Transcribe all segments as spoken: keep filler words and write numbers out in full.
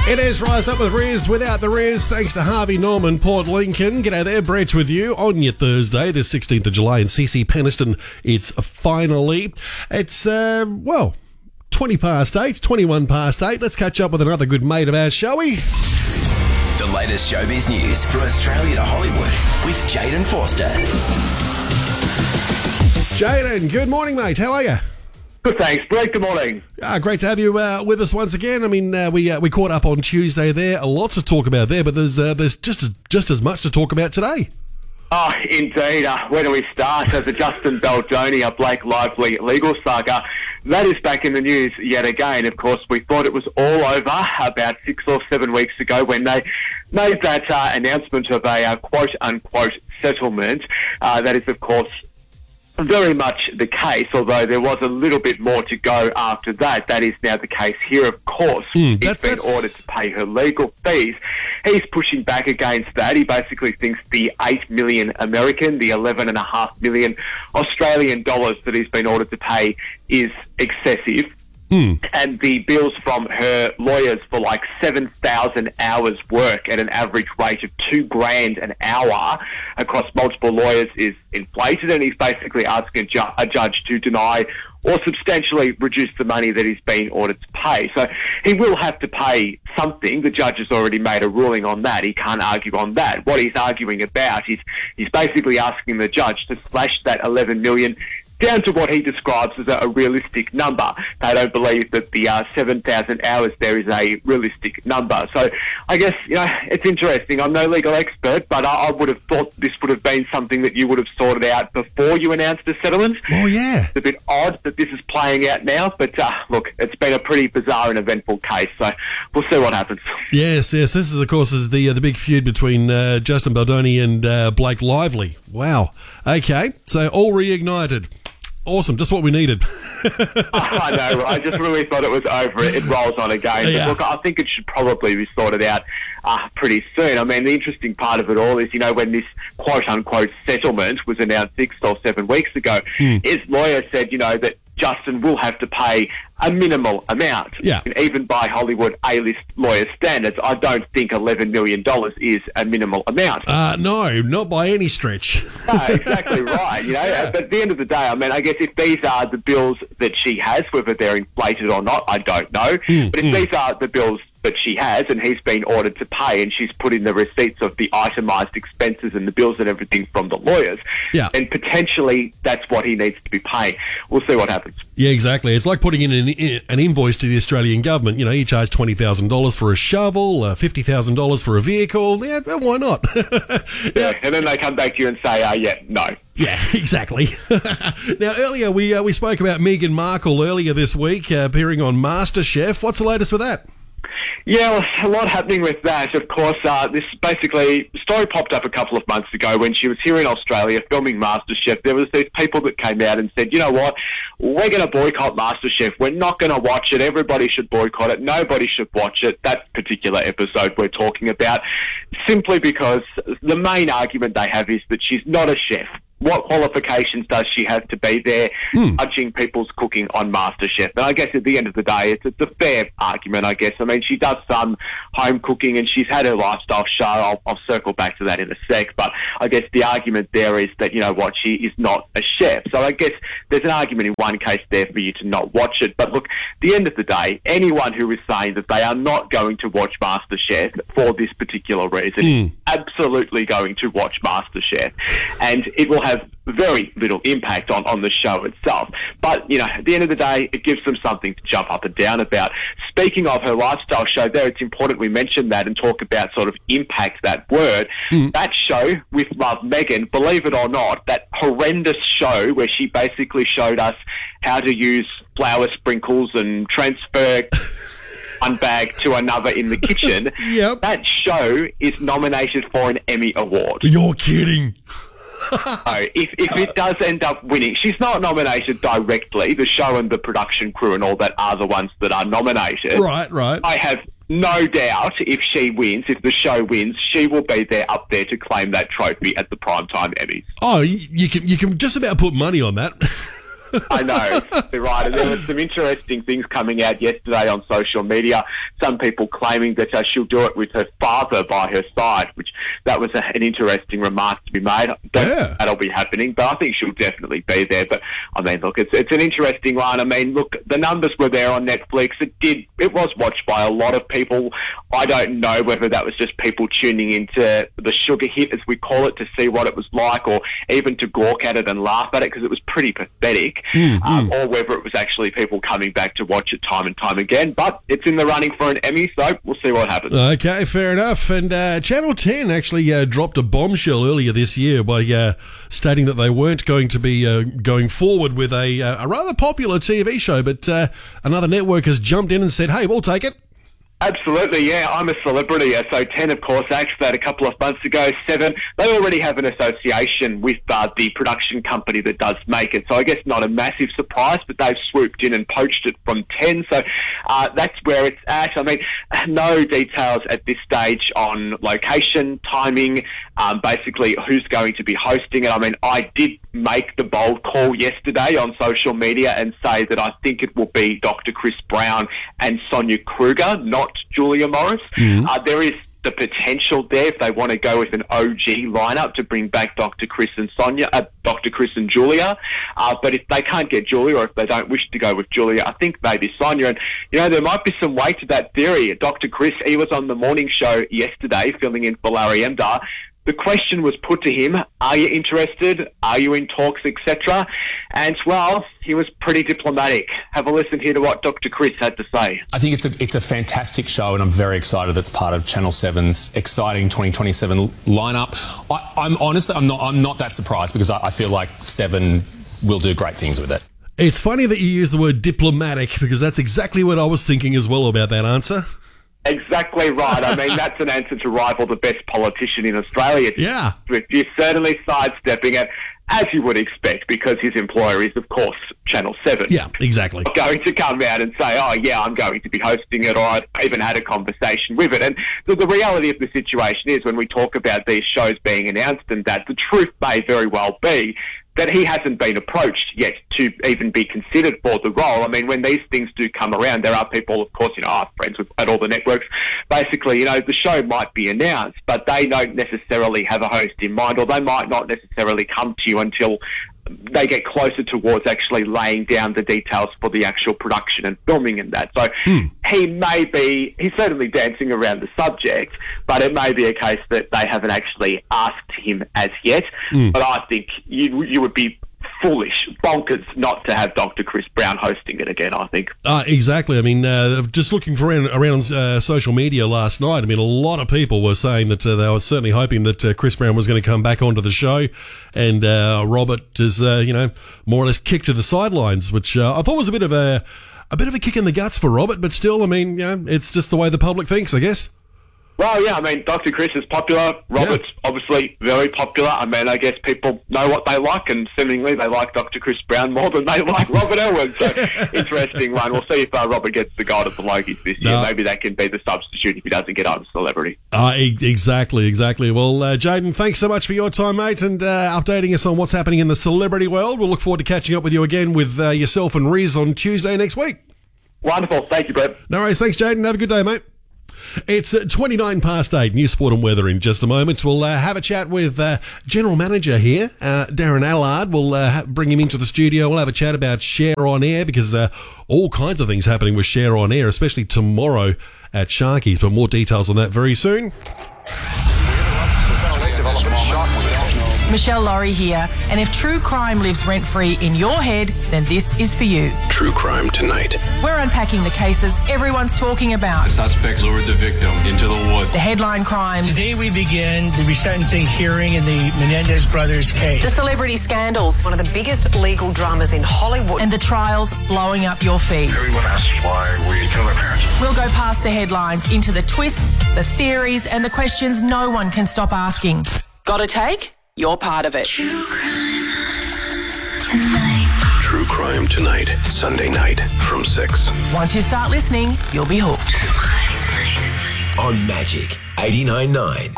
It is Rise Up with Riz without the Riz, thanks to Harvey Norman, Port Lincoln. G'day there, Brett with you on your Thursday, the sixteenth of July in C C Peniston. It's finally, it's, uh, well, twenty past eight, twenty-one past eight. Let's catch up with another good mate of ours, shall we? The latest showbiz news from Australia to Hollywood with Jaden Forster. Jaden, good morning, mate. How are you? Good, thanks, Brett. Good morning. Ah, great to have you uh, with us once again. I mean, uh, we uh, we caught up on Tuesday there. Lots to talk about there, but there's uh, there's just as, just as much to talk about today. Oh, indeed. Uh, where do we start? As the Justin Baldoni, Blake Lively legal saga, that is back in the news yet again. Of course, we thought it was all over about six or seven weeks ago when they made that uh, announcement of a uh, quote-unquote settlement. Uh, that is, of course, very much the case, although there was a little bit more to go after that. That is now the case here, of course. Mm, He's been ordered to pay her legal fees. He's pushing back against that. He basically thinks the eight million American, the eleven and a half million Australian dollars that he's been ordered to pay is excessive. Mm. And the bills from her lawyers for like seven thousand hours work at an average rate of two grand an hour across multiple lawyers is inflated, and he's basically asking a, ju a judge to deny or substantially reduce the money that he's been ordered to pay. So he will have to pay something. The judge has already made a ruling on that. He can't argue on that. What he's arguing about is he's basically asking the judge to slash that eleven million down to what he describes as a, a realistic number. They don't believe that the uh, seven thousand hours there is a realistic number. So I guess, you know, it's interesting. I'm no legal expert, but I, I would have thought this would have been something that you would have sorted out before you announced the settlement. Oh, yeah. It's a bit odd that this is playing out now, but uh, look, it's been a pretty bizarre and eventful case, so we'll see what happens. Yes, yes. This is, of course, is the uh, the big feud between uh, Justin Baldoni and uh, Blake Lively. Wow. Okay, so all reignited. Awesome, just what we needed. I know, I just really thought it was over. It, it rolls on again. Yeah. But look, I think it should probably be sorted out uh, pretty soon. I mean, the interesting part of it all is, you know, when this quote-unquote settlement was announced six or seven weeks ago, hmm. his lawyer said, you know, that Justin will have to pay a minimal amount. Yeah. And even by Hollywood A-list lawyer standards, I don't think eleven million dollars is a minimal amount. Uh, no, not by any stretch. No, exactly right. You know, but at the end of the day, I mean, I guess if these are the bills that she has, whether they're inflated or not, I don't know. Mm, but if mm. these are the bills that she has and he's been ordered to pay and she's put in the receipts of the itemised expenses and the bills and everything from the lawyers, yeah. then potentially that's what he needs to be paying. We'll see what happens. Yeah, exactly. It's like putting in an, an invoice to the Australian government. You know, you charge twenty thousand dollars for a shovel, uh, fifty thousand dollars for a vehicle. Yeah, well, why not? Yeah, and then they come back to you and say, uh, yeah, no. Yeah, exactly. Now, earlier we uh, we spoke about Meghan Markle earlier this week, uh, appearing on MasterChef. What's the latest with that? Yeah, well, a lot happening with that. Of course, uh, this basically story popped up a couple of months ago when she was here in Australia filming MasterChef. There was these people that came out and said, you know what, we're going to boycott MasterChef. We're not going to watch it. Everybody should boycott it. Nobody should watch it. That particular episode we're talking about, simply because the main argument they have is that she's not a chef. What qualifications does she have to be there mm. judging people's cooking on MasterChef? And I guess at the end of the day, it's, it's a fair argument, I guess. I mean, she does some home cooking and she's had her lifestyle show. I'll, I'll circle back to that in a sec. But I guess the argument there is that, you know what, she is not a chef. So I guess there's an argument in one case there for you to not watch it. But look, at the end of the day, anyone who is saying that they are not going to watch MasterChef for this particular reason mm. is absolutely going to watch MasterChef. And it will have have very little impact on, on the show itself. But, you know, at the end of the day, it gives them something to jump up and down about. Speaking of her lifestyle show there, it's important we mention that and talk about sort of impact, that word. Mm. That show with Love Meghan, believe it or not, that horrendous show where she basically showed us how to use flour sprinkles and transfer one bag to another in the kitchen. Yep. That show is nominated for an Emmy Award. You're kidding. So if, if it does end up winning, she's not nominated directly. The show and the production crew and all that are the ones that are nominated. Right, right. I have no doubt if she wins, if the show wins, she will be there up there to claim that trophy at the Primetime Emmys. Oh, you, you can you can just about put money on that. I know, you're right. And there were some interesting things coming out yesterday on social media. Some people claiming that uh, she'll do it with her father by her side, which that was a, an interesting remark to be made. Yeah. That'll be happening, but I think she'll definitely be there. But I mean, look, it's it's an interesting one. I mean, look, the numbers were there on Netflix. It did. It was watched by a lot of people. I don't know whether that was just people tuning into the sugar hit, as we call it, to see what it was like, or even to gawk at it and laugh at it because it was pretty pathetic, mm, um, mm. or whether it was actually people coming back to watch it time and time again. But it's in the running for an Emmy, so we'll see what happens. Okay, fair enough. And uh, Channel ten actually uh, dropped a bombshell earlier this year by uh, stating that they weren't going to be uh, going forward with a, uh, a rather popular T V show, but uh, another network has jumped in and said, hey, we'll take it. Absolutely, yeah. I'm a celebrity. So ten, of course, axed that a couple of months ago. Seven, they already have an association with uh, the production company that does make it. So I guess not a massive surprise, but they've swooped in and poached it from ten. So uh, that's where it's at. I mean, no details at this stage on location, timing, um, basically who's going to be hosting it. I mean, I did make the bold call yesterday on social media and say that I think it will be Doctor Chris Brown and Sonia Kruger, not Julia Morris. Mm-hmm. Uh, there is the potential there if they want to go with an O G lineup to bring back Doctor Chris and Sonia, uh, Doctor Chris and Julia. Uh, but if they can't get Julia, or if they don't wish to go with Julia, I think maybe Sonia. And, you know, there might be some weight to that theory. Doctor Chris, he was on the morning show yesterday filling in for Larry Emder. The question was put to him, are you interested? Are you in talks, et cetera? And, well, he was pretty diplomatic. Have a listen here to what Doctor Chris had to say. I think it's a it's a fantastic show, and I'm very excited that's part of Channel seven's exciting twenty twenty-seven lineup. I, I'm honestly, I'm not I'm not that surprised because I, I feel like Seven will do great things with it. It's funny that you use the word diplomatic because that's exactly what I was thinking as well about that answer. Exactly right. I mean, that's an answer to rival the best politician in Australia. Yeah. You're certainly sidestepping it, as you would expect, because his employer is, of course, Channel seven. Yeah, exactly. Going to come out and say, oh, yeah, I'm going to be hosting it, or I even had a conversation with it. And the, the reality of the situation is when we talk about these shows being announced and that, the truth may very well be that he hasn't been approached yet to even be considered for the role. I mean, when these things do come around, there are people, of course, you know, I have friends with, at all the networks. Basically, you know, the show might be announced, but they don't necessarily have a host in mind, or they might not necessarily come to you until they get closer towards actually laying down the details for the actual production and filming and that. So hmm. he may be, he's certainly dancing around the subject, but it may be a case that they haven't actually asked him as yet. Hmm. But I think you you would be foolish, bonkers not to have Doctor Chris Brown hosting it again, I think. Uh, exactly. I mean, uh, just looking for around, around uh, social media last night, I mean, a lot of people were saying that uh, they were certainly hoping that uh, Chris Brown was going to come back onto the show, and uh, Robert is, uh, you know, more or less kicked to the sidelines, which uh, I thought was a bit of a, a bit of a kick in the guts for Robert, but still, I mean, you know, it's just the way the public thinks, I guess. Well, yeah, I mean, Doctor Chris is popular. Robert's yeah. obviously very popular. I mean, I guess people know what they like, and seemingly they like Doctor Chris Brown more than they like Robert Elwood. So, interesting one. We'll see if uh, Robert gets the gold at the Logies this year. No. Maybe that can be the substitute if he doesn't get on Celebrity. Uh, e- exactly, exactly. Well, uh, Jaden, thanks so much for your time, mate, and uh, updating us on what's happening in the celebrity world. We'll look forward to catching up with you again with uh, yourself and Riz on Tuesday next week. Wonderful. Thank you, Brett. No worries. Thanks, Jaden. Have a good day, mate. It's uh, twenty-nine past eight. New sport and weather in just a moment. We'll uh, have a chat with uh, General Manager here, uh, Darren Allard. We'll uh, ha- bring him into the studio. We'll have a chat about Share On Air because uh, all kinds of things happening with Share On Air, especially tomorrow at Sharkies. But more details on that very soon. Michelle Laurie here, and if true crime lives rent-free in your head, then this is for you. True Crime Tonight. We're unpacking the cases everyone's talking about. The suspects lured the victim into the woods. The headline crimes. Today we begin the resentencing hearing in the Menendez brothers case. The celebrity scandals. One of the biggest legal dramas in Hollywood. And the trials blowing up your feed. Everyone asks why we kill our parents. We'll go past the headlines into the twists, the theories, and the questions no one can stop asking. Got a take? You're part of it. True Crime Tonight. True Crime Tonight, Sunday night from six. Once you start listening, you'll be hooked. True Crime Tonight. On Magic eighty-nine point nine.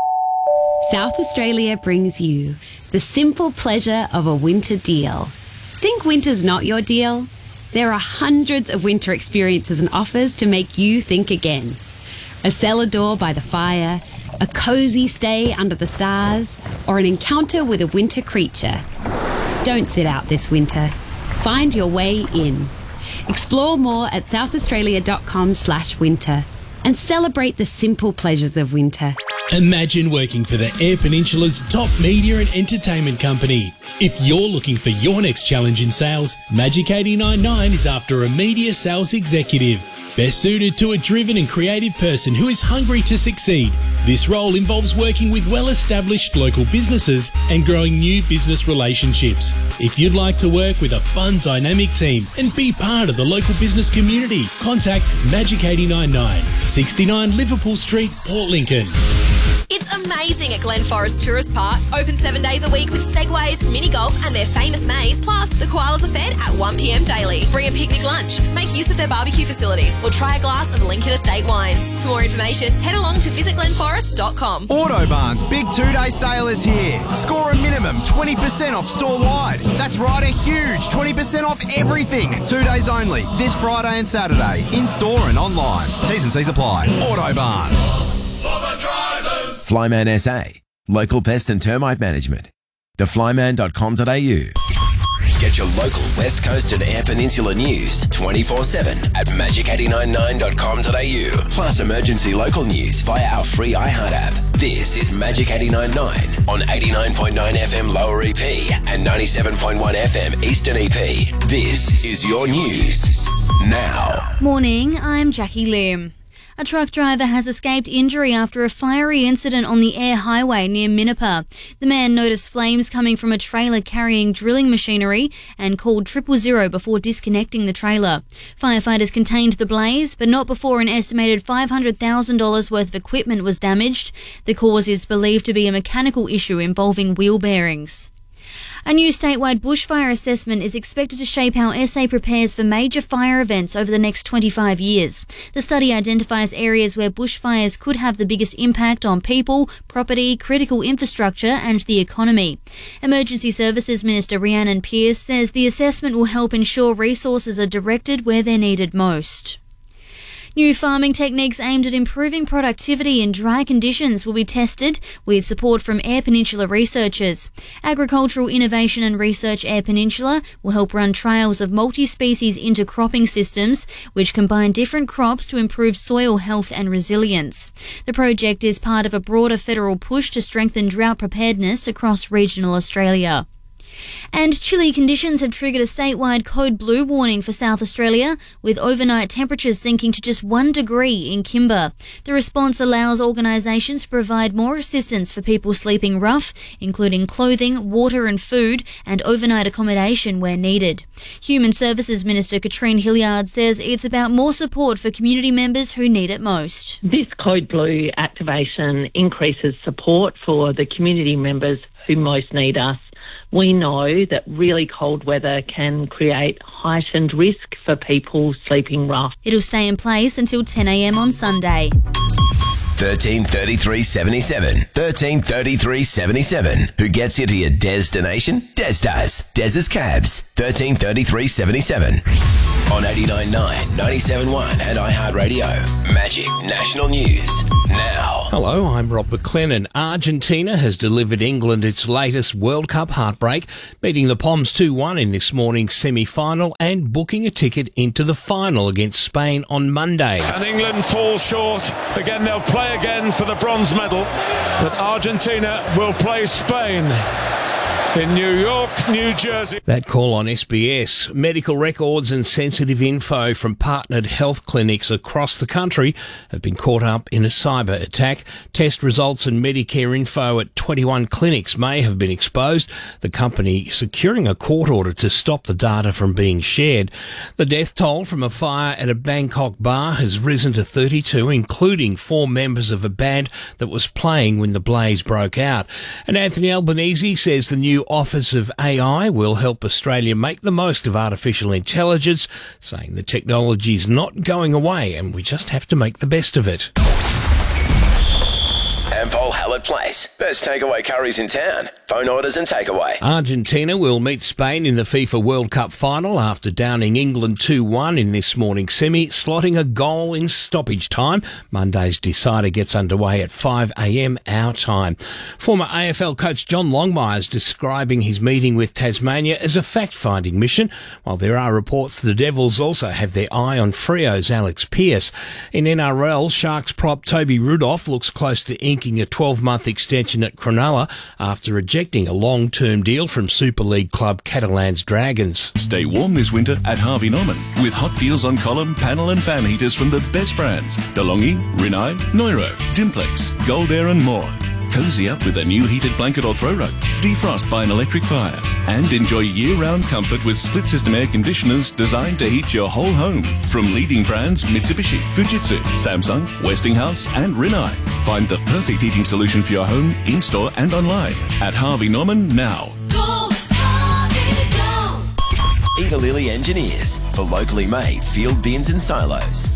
South Australia brings you the simple pleasure of a winter deal. Think winter's not your deal? There are hundreds of winter experiences and offers to make you think again. A cellar door by the fire, a cosy stay under the stars, or an encounter with a winter creature. Don't sit out this winter. Find your way in. Explore more at southaustralia.com slash winter and celebrate the simple pleasures of winter. Imagine working for the Eyre Peninsula's top media and entertainment company. If you're looking for your next challenge in sales, Magic eight nine nine is after a media sales executive. Best suited to a driven and creative person who is hungry to succeed. This role involves working with well-established local businesses and growing new business relationships. If you'd like to work with a fun, dynamic team and be part of the local business community, contact Magic eight nine nine, sixty-nine Liverpool Street, Port Lincoln. It's amazing at Glen Forest Tourist Park. Open seven days a week with segways, mini golf and their famous maze. Plus, the koalas are fed at one p m daily. Bring a picnic lunch, make use of their barbecue facilities or try a glass of Lincoln Estate wines. For more information, head along to visit glen forest dot com. Autobarn's big two-day sale is here. Score a minimum twenty percent off store-wide. That's right, a huge twenty percent off everything. Two days only, this Friday and Saturday, in-store and online. T's and C's apply. Autobarn. Flyman S A, local pest and termite management. the flyman dot com dot a u. Get your local West Coast and Eyre Peninsula news twenty-four seven at magic eight nine nine dot com dot a u. Plus emergency local news via our free iHeart app. This is Magic eight nine nine on eighty-nine point nine F M Lower E P and ninety-seven point one F M Eastern E P. This is your news now. Morning, I'm Jackie Lim. A truck driver has escaped injury after a fiery incident on the Eyre Highway near Minnipa. The man noticed flames coming from a trailer carrying drilling machinery and called triple zero before disconnecting the trailer. Firefighters contained the blaze, but not before an estimated five hundred thousand dollars worth of equipment was damaged. The cause is believed to be a mechanical issue involving wheel bearings. A new statewide bushfire assessment is expected to shape how S A prepares for major fire events over the next twenty-five years. The study identifies areas where bushfires could have the biggest impact on people, property, critical infrastructure and the economy. Emergency Services Minister Rhiannon Pearce says the assessment will help ensure resources are directed where they're needed most. New farming techniques aimed at improving productivity in dry conditions will be tested with support from Eyre Peninsula researchers. Agricultural Innovation and Research Eyre Peninsula will help run trials of multi-species intercropping systems which combine different crops to improve soil health and resilience. The project is part of a broader federal push to strengthen drought preparedness across regional Australia. And chilly conditions have triggered a statewide code blue warning for South Australia, with overnight temperatures sinking to just one degree in Kimber. The response allows organisations to provide more assistance for people sleeping rough, including clothing, water and food, and overnight accommodation where needed. Human Services Minister Katrine Hilliard says it's about more support for community members who need it most. This code blue activation increases support for the community members who most need us. We know that really cold weather can create heightened risk for people sleeping rough. It'll stay in place until ten a m on Sunday. thirteen thirty-three seventy-seven. thirteen thirty-three seventy-seven. Who gets you to your destination? Des does. Des's Cabs. thirteen thirty-three seventy-seven. On eighty-nine point nine, ninety-seven point one and iHeartRadio. Magic National News now. Hello, I'm Rob McLennan. Argentina has delivered England its latest World Cup heartbreak, beating the Poms two one in this morning's semi-final and booking a ticket into the final against Spain on Monday. And England fall short. Again, they'll play again for the bronze medal, but Argentina will play Spain in New York, New Jersey. That call on S B S. Medical records and sensitive info from partnered health clinics across the country have been caught up in a cyber attack. Test results and Medicare info at twenty-one clinics may have been exposed, the company securing a court order to stop the data from being shared. The death toll from a fire at a Bangkok bar has risen to thirty-two, including four members of a band that was playing when the blaze broke out. And Anthony Albanese says the new Office of A I will help Australia make the most of artificial intelligence, saying the technology is not going away and we just have to make the best of it. Ampol Hallett Place. Best takeaway curries in town. Phone orders and takeaway. Argentina will meet Spain in the FIFA World Cup final after downing England two one in this morning's semi, slotting a goal in stoppage time. Monday's decider gets underway at five a m our time. Former A F L coach John Longmire is describing his meeting with Tasmania as a fact-finding mission, while there are reports the Devils also have their eye on Freo's Alex Pearce. In N R L, Sharks prop Toby Rudolph looks close to inking a twelve-month extension at Cronulla after rejecting a long-term deal from Super League club Catalans Dragons. Stay warm this winter at Harvey Norman with hot deals on column, panel and fan heaters from the best brands: DeLonghi, Rinnai, Neuro, Dimplex, Gold Air and more. Cozy up with a new heated blanket or throw rug. Defrost by an electric fire. And enjoy year-round comfort with split-system air conditioners designed to heat your whole home. From leading brands Mitsubishi, Fujitsu, Samsung, Westinghouse and Rinnai. Find the perfect heating solution for your home, in-store and online at Harvey Norman now. Go, Harvey, go! Eda Lilly Engineers for locally made field bins and silos.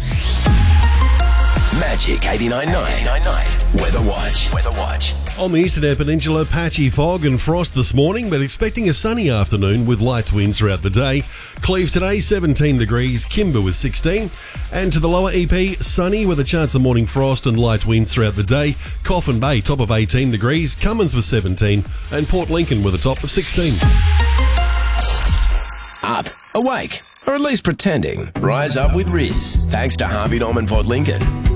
Magic eighty-nine point nine. Weather Watch. Weather Watch. On the eastern Eyre Peninsula, patchy fog and frost this morning, but expecting a sunny afternoon with light winds throughout the day. Cleve today, seventeen degrees, Kimber with sixteen. And to the lower E P, sunny with a chance of morning frost and light winds throughout the day. Coffin Bay, top of eighteen degrees, Cummins with seventeen, and Port Lincoln with a top of sixteen. Up, awake, or at least pretending. Rise up with Riz, thanks to Harvey Norman Port Lincoln.